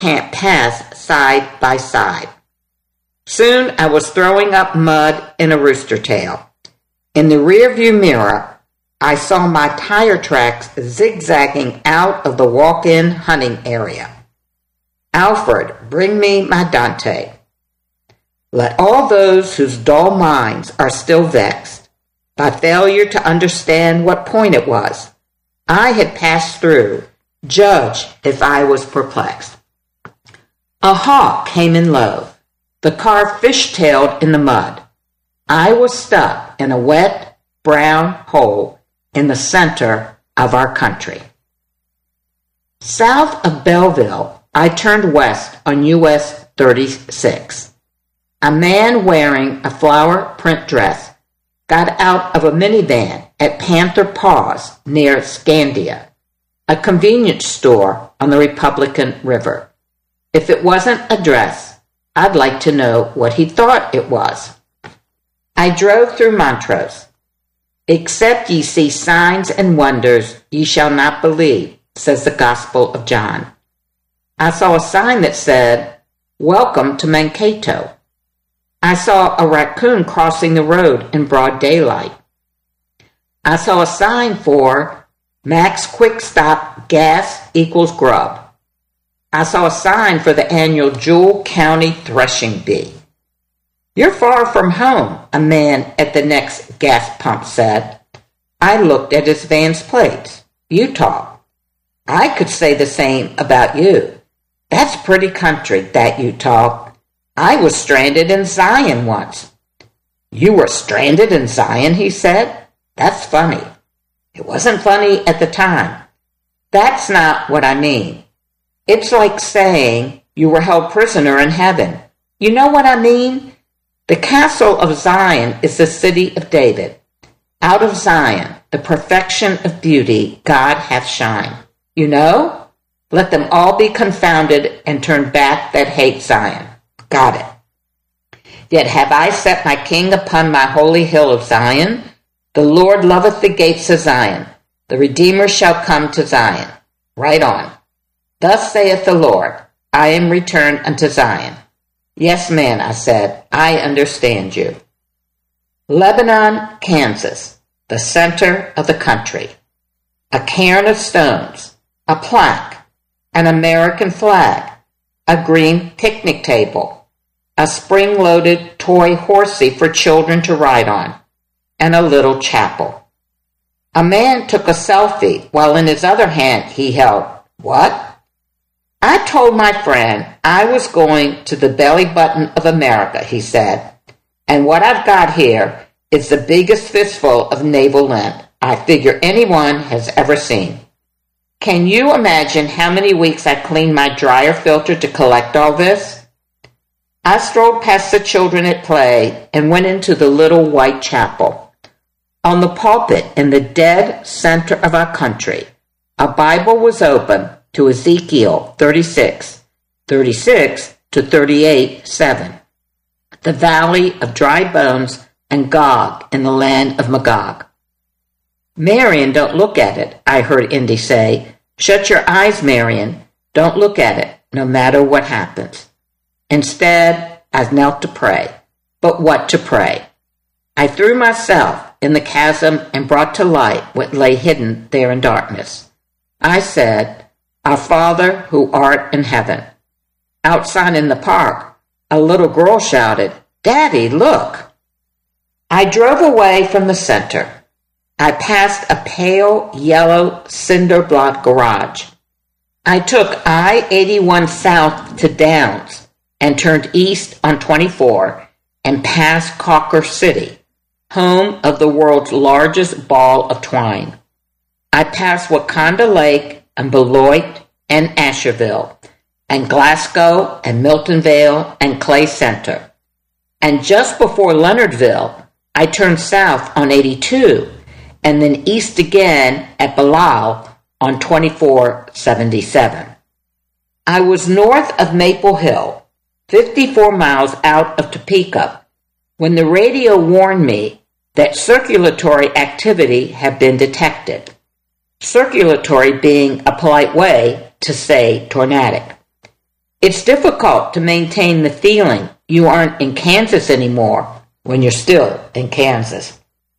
can't pass side by side. Soon I was throwing up mud in a rooster tail. In the rearview mirror, I saw my tire tracks zigzagging out of the walk-in hunting area. Alfred, bring me my Dante. Let all those whose dull minds are still vexed by failure to understand what point it was I had passed through, judge if I was perplexed. A hawk came in low. The car fish-tailed in the mud. I was stuck in a wet, brown hole in the center of our country. South of Belleville, I turned west on US 36. A man wearing a flower print dress got out of a minivan at Panther Paws near Scandia, a convenience store on the Republican River. If it wasn't a dress, I'd like to know what he thought it was. I drove through Montrose. Except ye see signs and wonders, ye shall not believe, says the Gospel of John. I saw a sign that said, Welcome to Mankato. I saw a raccoon crossing the road in broad daylight. I saw a sign for Max Quick Stop Gas equals Grub. I saw a sign for the annual Jewell County Threshing Bee. You're far from home, a man at the next gas pump said. I looked at his van's plates. Utah. I could say the same about you. That's pretty country, that Utah. I was stranded in Zion once. You were stranded in Zion, he said. That's funny. It wasn't funny at the time. That's not what I mean. It's like saying you were held prisoner in heaven. You know what I mean? The castle of Zion is the city of David. Out of Zion, the perfection of beauty, God hath shined. You know? Let them all be confounded and turn back that hate Zion. Got it. Yet have I set my king upon my holy hill of Zion. The Lord loveth the gates of Zion. The Redeemer shall come to Zion. Right on. Thus saith the Lord, I am returned unto Zion. Yes, man, I said, I understand you. Lebanon, Kansas, the center of the country. A cairn of stones, a plaque, an American flag, a green picnic table, a spring-loaded toy horsey for children to ride on, and a little chapel. A man took a selfie while in his other hand he held, what? I told my friend I was going to the belly button of America, he said, and what I've got here is the biggest fistful of navel lint I figure anyone has ever seen. Can you imagine how many weeks I cleaned my dryer filter to collect all this? I strolled past the children at play and went into the little white chapel. On the pulpit in the dead center of our country, a Bible was open to Ezekiel 36 to 38:7, the valley of dry bones and Gog in the land of Magog. Marion, don't look at it, I heard Indy say. Shut your eyes, Marion. Don't look at it, no matter what happens. Instead, I knelt to pray. But what to pray? I threw myself in the chasm and brought to light what lay hidden there in darkness. I said, Our Father who art in heaven. Outside in the park, a little girl shouted, Daddy, look! I drove away from the center. I passed a pale yellow cinder block garage. I took I-81 south to Downs and turned east on 24 and passed Cawker City, home of the world's largest ball of twine. I passed Wakanda Lake and Beloit and Asherville, and Glasgow and Milton Vale and Clay Center. And just before Leonardville, I turned south on 82, and then east again at Bilal on 2477. I was north of Maple Hill, 54 miles out of Topeka, when the radio warned me that circulatory activity had been detected. Circulatory being a polite way to say tornadic. It's difficult to maintain the feeling you aren't in Kansas anymore when you're still in Kansas.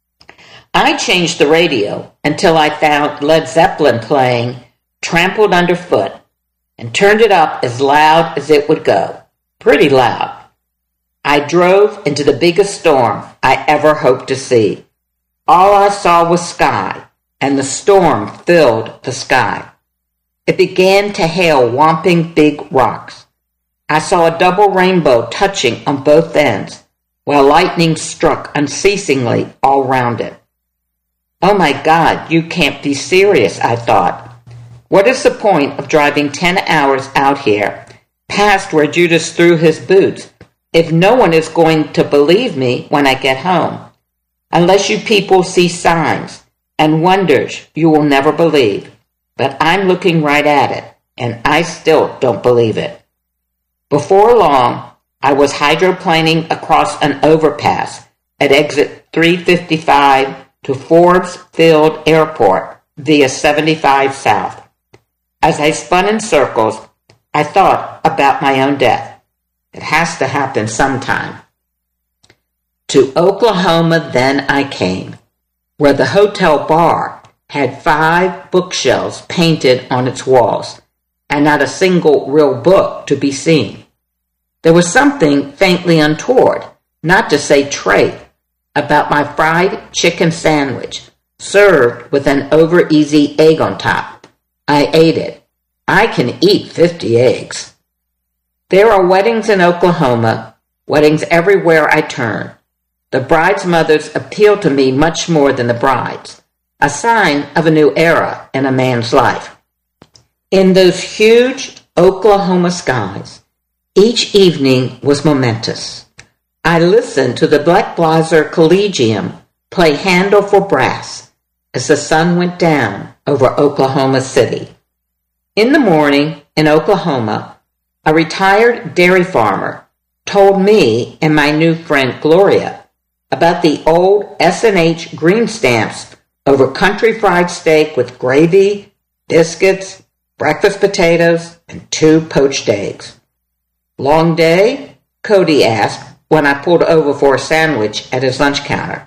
I changed the radio until I found Led Zeppelin playing Trampled Underfoot and turned it up as loud as it would go. Pretty loud. I drove into the biggest storm I ever hoped to see. All I saw was sky, and the storm filled the sky. It began to hail whomping big rocks. I saw a double rainbow touching on both ends, while lightning struck unceasingly all round it. Oh my God, you can't be serious, I thought. What is the point of driving 10 hours out here, past where Judas threw his boots, if no one is going to believe me when I get home? Unless you people see signs and wonders you will never believe. But I'm looking right at it, and I still don't believe it. Before long, I was hydroplaning across an overpass at exit 355 to Forbes Field Airport via 75 South. As I spun in circles, I thought about my own death. It has to happen sometime. To Oklahoma then I came, where the hotel bar had 5 bookshelves painted on its walls, and not a single real book to be seen. There was something faintly untoward, not to say trite, about my fried chicken sandwich, served with an over-easy egg on top. I ate it. I can eat 50 eggs. There are weddings in Oklahoma, weddings everywhere I turn. The brides' mothers appeal to me much more than the brides, a sign of a new era in a man's life. In those huge Oklahoma skies, each evening was momentous. I listened to the Black Blazer Collegium play Handel for brass as the sun went down over Oklahoma City. In the morning, in Oklahoma, a retired dairy farmer told me and my new friend Gloria about the old S&H green stamps over country fried steak with gravy, biscuits, breakfast potatoes, and 2 poached eggs. Long day? Cody asked when I pulled over for a sandwich at his lunch counter.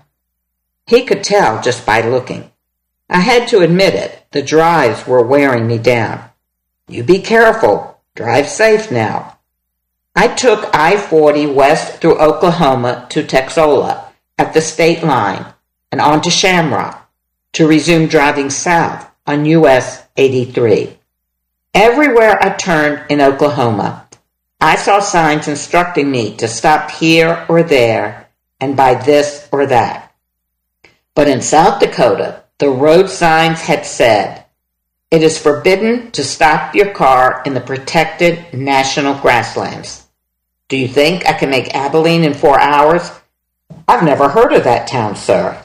He could tell just by looking. I had to admit it, the drives were wearing me down. You be careful. Drive safe now. I took I-40 west through Oklahoma to Texola at the state line and on to Shamrock to resume driving south on US 83. Everywhere I turned in Oklahoma, I saw signs instructing me to stop here or there and buy this or that. But in South Dakota, the road signs had said, "It is forbidden to stop your car in the protected national grasslands." Do you think I can make Abilene in 4 hours? I've never heard of that town, sir.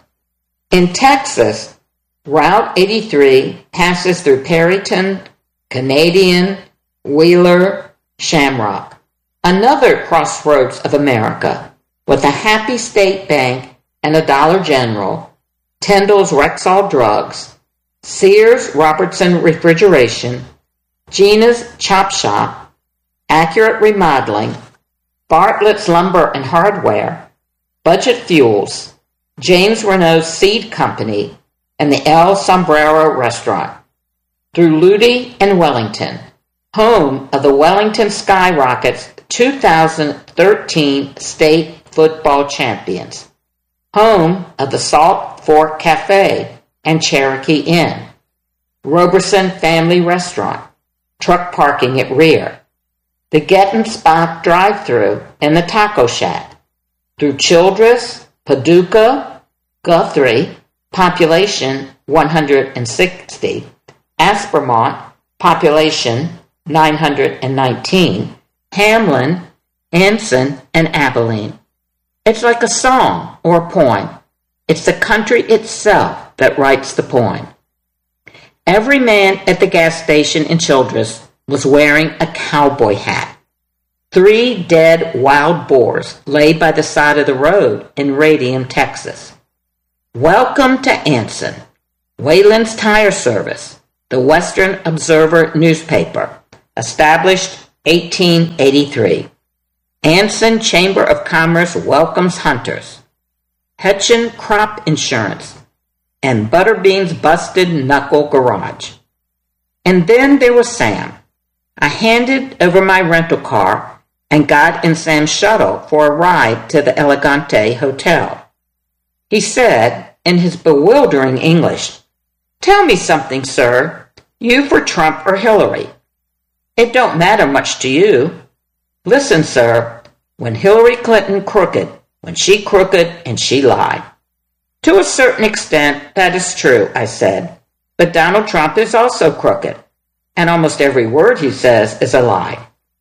In Texas, Route 83 passes through Perryton, Canadian, Wheeler, Shamrock, another crossroads of America, with a Happy State Bank and a Dollar General, Tyndall's Rexall Drugs, Sears Robertson Refrigeration, Gina's Chop Shop, Accurate Remodeling, Bartlett's Lumber and Hardware, Budget Fuels, James Renault's Seed Company, and the El Sombrero Restaurant. Through Ludi and Wellington, home of the Wellington Skyrockets 2013 state football champions, home of the Salt Fork Cafe and Cherokee Inn, Roberson Family Restaurant, truck parking at rear, the Gettin' Spot drive-thru and the Taco Shack, through Childress, Paducah, Guthrie, population 160, Aspermont, population 919, Hamlin, Anson, and Abilene. It's like a song or a poem. It's the country itself that writes the poem. Every man at the gas station in Childress was wearing a cowboy hat. 3 dead wild boars lay by the side of the road in Radium, Texas. Welcome to Anson, Wayland's Tire Service, the Western Observer newspaper, established 1883. Anson Chamber of Commerce welcomes hunters. Hetchin Crop Insurance. And Butterbean's Busted Knuckle Garage. And then there was Sam. I handed over my rental car and got in Sam's shuttle for a ride to the Elegante Hotel. He said, in his bewildering English, "Tell me something, sir. You for Trump or Hillary?" "It don't matter much to you." "Listen, sir, when Hillary Clinton crooked, when she crooked and she lied." "To a certain extent, that is true," I said. "But Donald Trump is also crooked, and almost every word he says is a lie."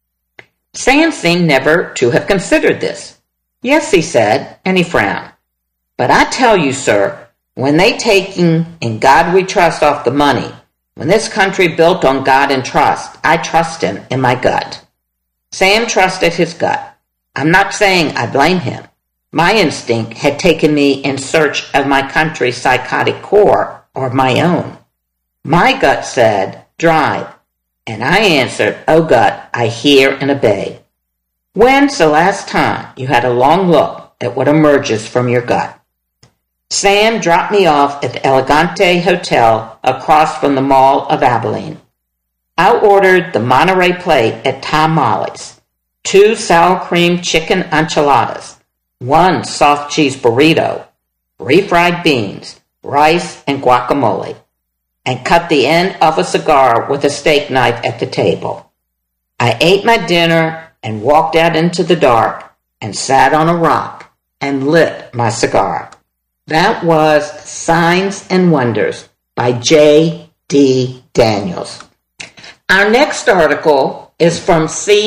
Sam seemed never to have considered this. "Yes," he said, and he frowned. "But I tell you, sir, when they taking In God We Trust off the money, when this country built on God and trust, I trust him in my gut." Sam trusted his gut. I'm not saying I blame him. My instinct had taken me in search of my country's psychotic core or my own. My gut said, "Drive." And I answered, "Oh gut, I hear and obey." When's the last time you had a long look at what emerges from your gut? Sam dropped me off at the Elegante Hotel across from the Mall of Abilene. I ordered the Monterey plate at Tom Molly's, 2 sour cream chicken enchiladas, 1 soft cheese burrito, refried beans, rice, and guacamole, and cut the end of a cigar with a steak knife at the table. I ate my dinner and walked out into the dark and sat on a rock and lit my cigar. That was Signs and Wonders by J.D. Daniels. Our next article is from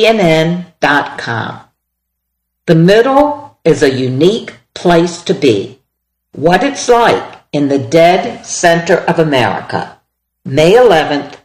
CNN.com. The middle is a unique place to be. What it's like in the dead center of America. May 11th,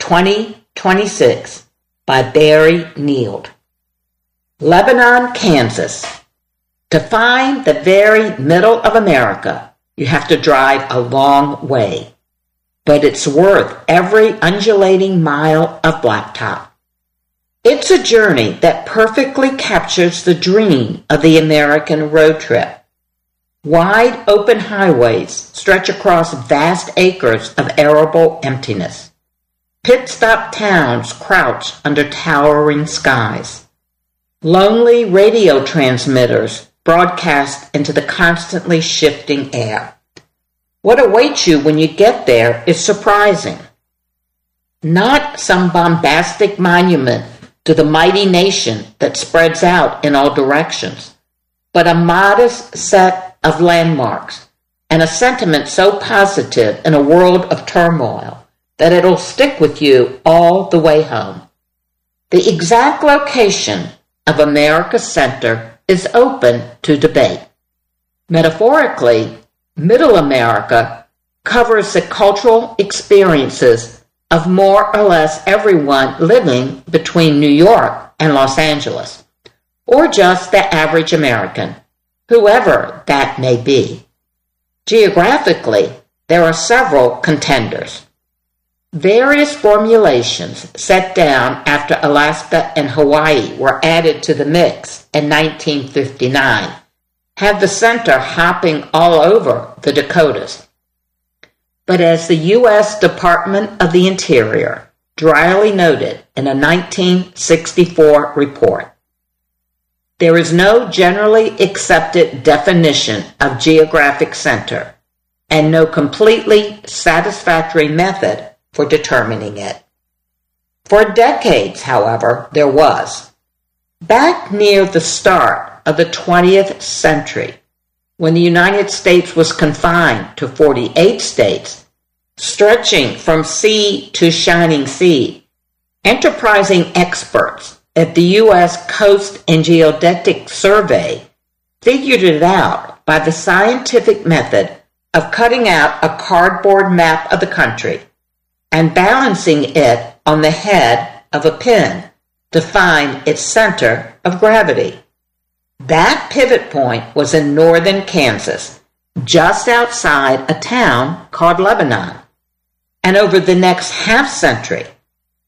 2026 by Barry Neild. Lebanon, Kansas. To find the very middle of America, you have to drive a long way. But it's worth every undulating mile of blacktop. It's a journey that perfectly captures the dream of the American road trip. Wide open highways stretch across vast acres of arable emptiness. Pit-stop towns crouch under towering skies. Lonely radio transmitters broadcast into the constantly shifting air. What awaits you when you get there is surprising. Not some bombastic monument to the mighty nation that spreads out in all directions, but a modest set of landmarks and a sentiment so positive in a world of turmoil that it'll stick with you all the way home. The exact location of America's center is open to debate. Metaphorically, Middle America covers the cultural experiences of more or less everyone living between New York and Los Angeles, or just the average American, whoever that may be. Geographically, there are several contenders. Various formulations set down after Alaska and Hawaii were added to the mix in 1959 have the center hopping all over the Dakotas. But as the U.S. Department of the Interior dryly noted in a 1964 report, there is no generally accepted definition of geographic center and no completely satisfactory method for determining it. For decades, however, there was. Back near the start of the 20th century, when the United States was confined to 48 states, stretching from sea to shining sea, enterprising experts at the U.S. Coast and Geodetic Survey figured it out by the scientific method of cutting out a cardboard map of the country and balancing it on the head of a pin to find its center of gravity. That pivot point was in northern Kansas, just outside a town called Lebanon. And over the next half-century,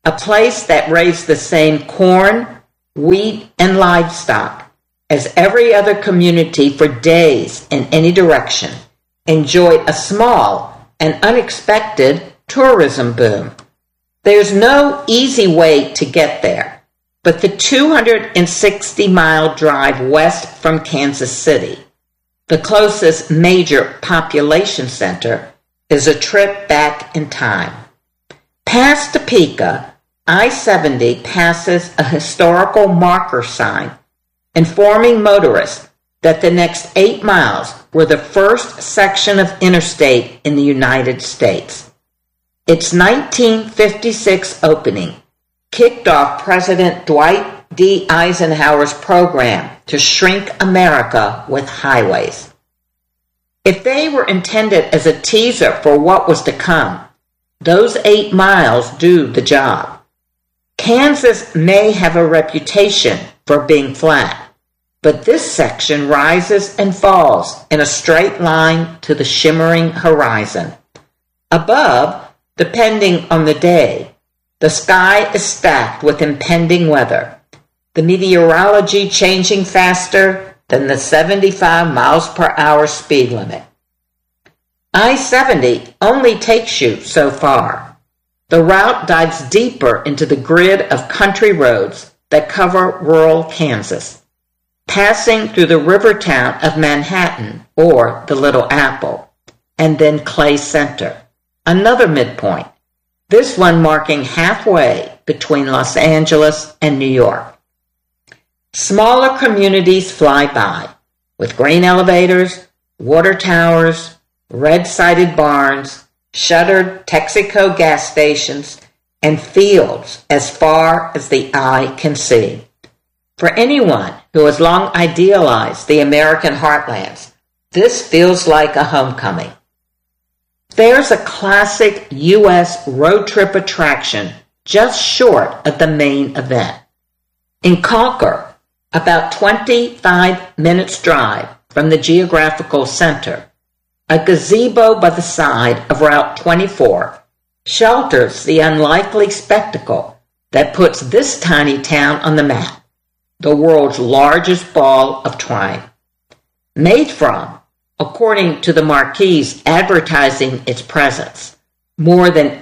a place that raised the same corn, wheat, and livestock as every other community for days in any direction, enjoyed a small and unexpected tourism boom. There's no easy way to get there, but the 260-mile drive west from Kansas City, the closest major population center, is a trip back in time. Past Topeka, I-70 passes a historical marker sign informing motorists that the next 8 miles were the first section of interstate in the United States. Its 1956 opening kicked off President Dwight D. Eisenhower's program to shrink America with highways. If they were intended as a teaser for what was to come, those 8 miles do the job. Kansas may have a reputation for being flat, but this section rises and falls in a straight line to the shimmering horizon. Above, depending on the day, the sky is stacked with impending weather, the meteorology changing faster than the 75 miles per hour speed limit. I-70 only takes you so far. The route dives deeper into the grid of country roads that cover rural Kansas, passing through the river town of Manhattan, or the Little Apple, and then Clay Center, another midpoint, this one marking halfway between Los Angeles and New York. Smaller communities fly by, with grain elevators, water towers, red-sided barns, shuttered Texaco gas stations, and fields as far as the eye can see. For anyone who has long idealized the American heartlands, this feels like a homecoming. There's a classic U.S. road trip attraction just short of the main event. In Concord, about 25 minutes drive from the geographical center, a gazebo by the side of Route 24 shelters the unlikely spectacle that puts this tiny town on the map, the world's largest ball of twine. Made from, according to the marquees advertising its presence, more than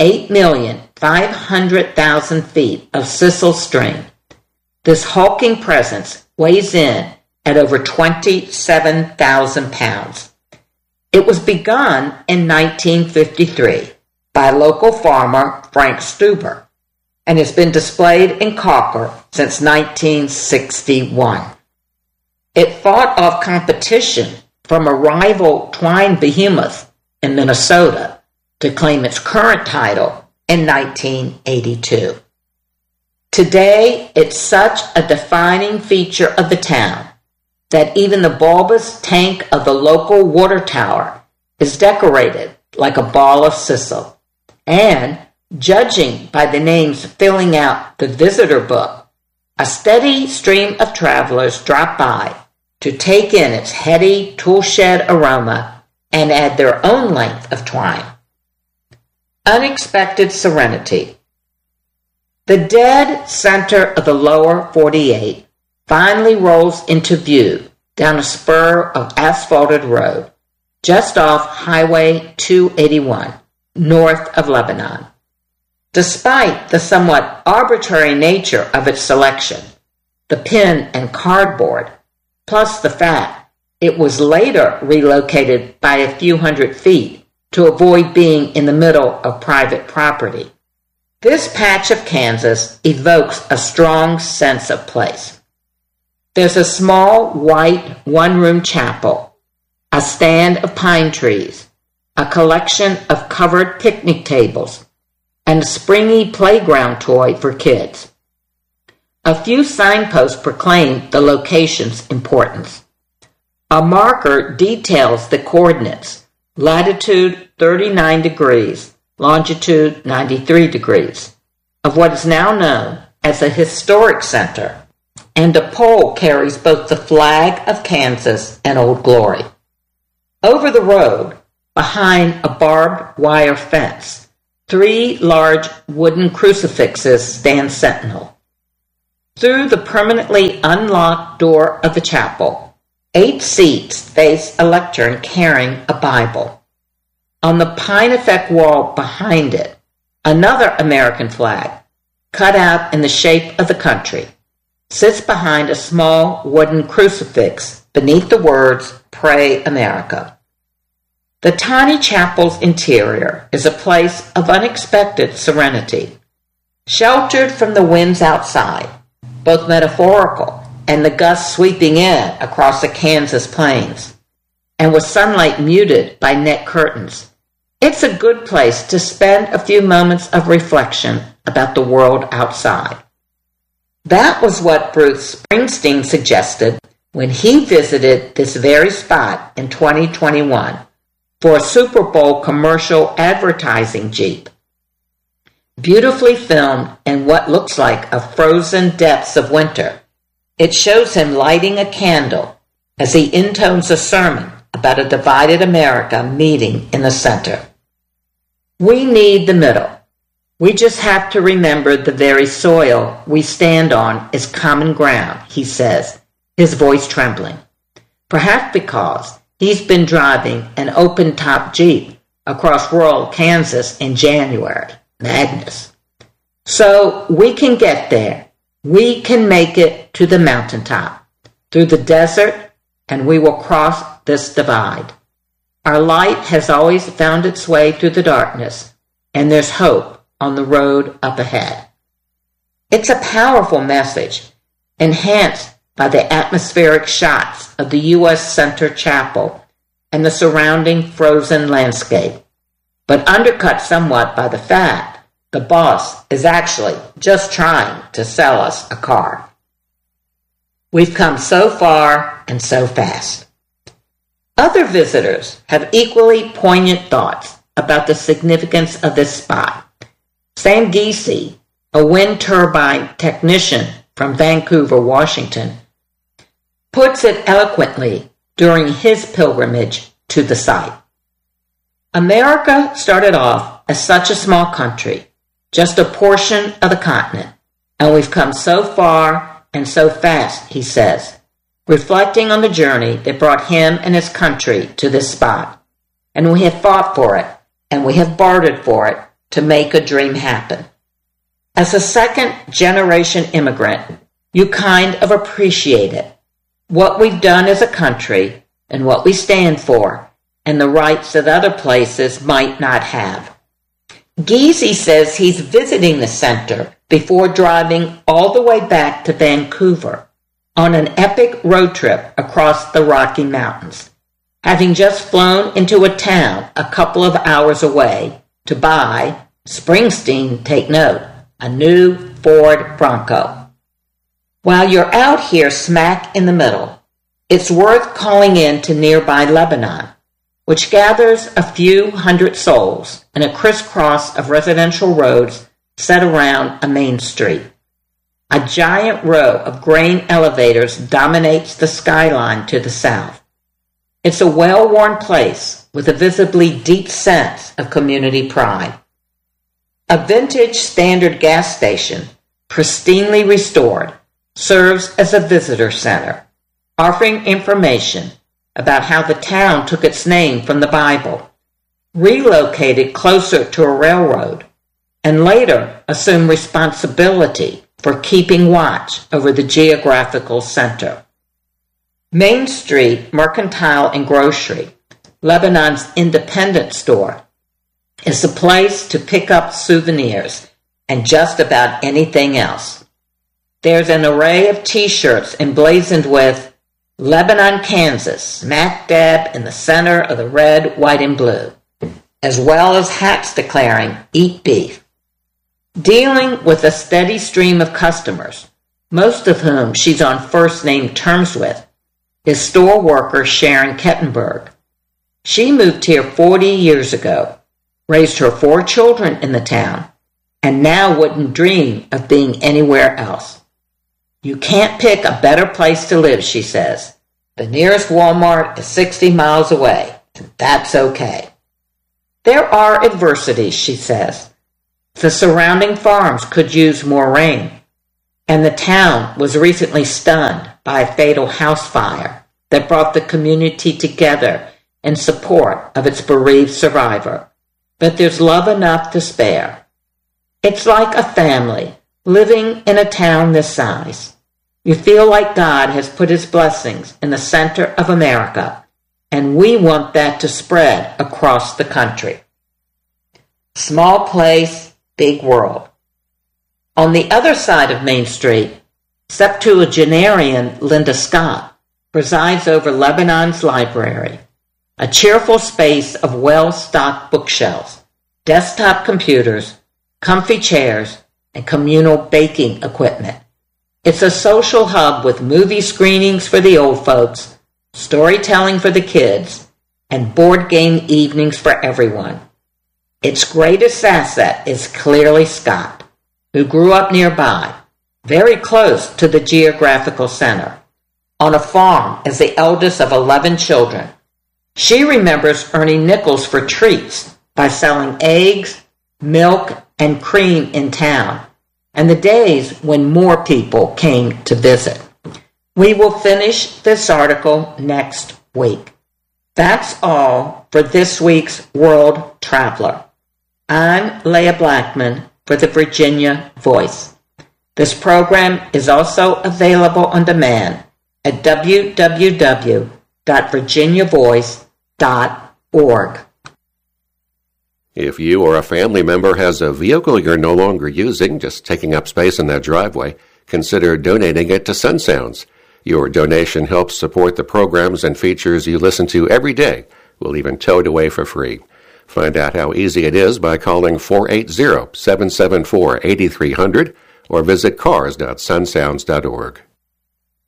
8,500,000 feet of sisal string, this hulking presence weighs in at over 27,000 pounds. It was begun in 1953 by local farmer Frank Stuber and has been displayed in Concord since 1961. It fought off competition from a rival twine behemoth in Minnesota to claim its current title in 1982. Today, it's such a defining feature of the town that even the bulbous tank of the local water tower is decorated like a ball of sisal. And, judging by the names filling out the visitor book, a steady stream of travelers drop by to take in its heady toolshed aroma and add their own length of twine. Unexpected serenity. The dead center of the lower 48 finally rolls into view down a spur of asphalted road just off Highway 281, north of Lebanon. Despite the somewhat arbitrary nature of its selection, the pin and cardboard, plus the fact it was later relocated by a few hundred feet to avoid being in the middle of private property, this patch of Kansas evokes a strong sense of place. There's a small white one-room chapel, a stand of pine trees, a collection of covered picnic tables, and a springy playground toy for kids. A few signposts proclaim the location's importance. A marker details the coordinates, latitude 39 degrees, longitude 93 degrees, of what is now known as a historic center, and a pole carries both the flag of Kansas and Old Glory. Over the road, behind a barbed wire fence, 3 large wooden crucifixes stand sentinel. Through the permanently unlocked door of the chapel, 8 seats face a lectern carrying a Bible. On the pine effect wall behind it, another American flag, cut out in the shape of the country, sits behind a small wooden crucifix beneath the words, "Pray America." The tiny chapel's interior is a place of unexpected serenity, sheltered from the winds outside, both metaphorical and the gusts sweeping in across the Kansas plains, and with sunlight muted by net curtains. It's a good place to spend a few moments of reflection about the world outside. That was what Bruce Springsteen suggested when he visited this very spot in 2021 for a Super Bowl commercial advertising Jeep. Beautifully filmed in what looks like a frozen depths of winter, it shows him lighting a candle as he intones a sermon about a divided America meeting in the center. We need the middle. We just have to remember the very soil we stand on is common ground, he says, his voice trembling. Perhaps because he's been driving an open-top Jeep across rural Kansas in January. Madness. So we can get there. We can make it to the mountaintop, through the desert, and we will cross this divide. Our light has always found its way through the darkness, and there's hope on the road up ahead. It's a powerful message, enhanced by the atmospheric shots of the U.S. Center Chapel and the surrounding frozen landscape, but undercut somewhat by the fact the boss is actually just trying to sell us a car. We've come so far and so fast. Other visitors have equally poignant thoughts about the significance of this spot. Sam Giese, a wind turbine technician from Vancouver, Washington, puts it eloquently during his pilgrimage to the site. America started off as such a small country, just a portion of the continent, and we've come so far and so fast, he says, reflecting on the journey that brought him and his country to this spot. And we have fought for it, and we have bartered for it to make a dream happen. As a second-generation immigrant, you kind of appreciate it, what we've done as a country and what we stand for, and the rights that other places might not have. Giese says he's visiting the center before driving all the way back to Vancouver on an epic road trip across the Rocky Mountains, having just flown into a town a couple of hours away to buy, Springsteen, take note, a new Ford Bronco. While you're out here smack in the middle, it's worth calling in to nearby Lebanon, which gathers a few hundred souls in a crisscross of residential roads set around a main street. A giant row of grain elevators dominates the skyline to the south. It's a well-worn place with a visibly deep sense of community pride. A vintage standard gas station, pristinely restored, serves as a visitor center, offering information about how the town took its name from the Bible, relocated closer to a railroad, and later assumed responsibility for keeping watch over the geographical center. Main Street Mercantile and Grocery, Lebanon's independent store, is a place to pick up souvenirs and just about anything else. There's an array of T-shirts emblazoned with Lebanon, Kansas, smack dab in the center of the red, white, and blue, as well as hats declaring Eat Beef. Dealing with a steady stream of customers, most of whom she's on first-name terms with, is store worker Sharon Kettenberg. She moved here 40 years ago, raised her 4 children in the town, and now wouldn't dream of being anywhere else. You can't pick a better place to live, she says. The nearest Walmart is 60 miles away, and that's okay. There are adversities, she says, The surrounding farms could use more rain, and the town was recently stunned by a fatal house fire that brought the community together in support of its bereaved survivor. But there's love enough to spare. It's like a family living in a town this size. You feel like God has put his blessings in the center of America, and we want that to spread across the country. Small place, big world. On the other side of Main Street, septuagenarian Linda Scott presides over Lebanon's library, a cheerful space of well-stocked bookshelves, desktop computers, comfy chairs, and communal baking equipment. It's a social hub with movie screenings for the old folks, storytelling for the kids, and board game evenings for everyone. Its greatest asset is clearly Scott, who grew up nearby, very close to the geographical center, on a farm as the eldest of 11 children. She remembers earning nickels for treats by selling eggs, milk, and cream in town, and the days when more people came to visit. We will finish this article next week. That's all for this week's World Traveler. I'm Leah Blackman for the Virginia Voice. This program is also available on demand at www.virginiavoice.org. If you or a family member has a vehicle you're no longer using, just taking up space in that driveway, consider donating it to Sun Sounds. Your donation helps support the programs and features you listen to every day. We'll even tow it away for free. Find out how easy it is by calling 480-774-8300 or visit cars.sunsounds.org.